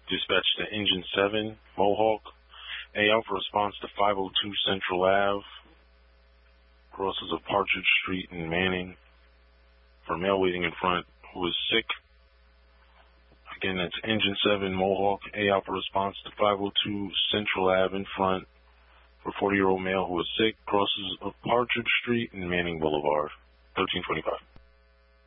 Dispatch to Engine 7, Mohawk. A Alpha responds to 502 Central Ave, crosses of Partridge Street in Manning, for male waiting in front who is sick. Again, that's Engine 7, Mohawk. A Alpha responds to 502 Central Ave in front for 40-year-old male who is sick, crosses of Partridge Street and Manning Boulevard, 1325.